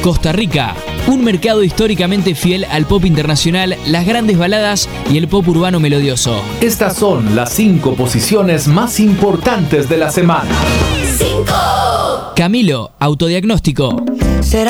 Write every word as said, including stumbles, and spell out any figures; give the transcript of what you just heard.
Costa Rica, un mercado históricamente fiel al pop internacional, las grandes baladas y el pop urbano melodioso. Estas son las cinco posiciones más importantes de la semana. cinco. Camilo, autodiagnóstico.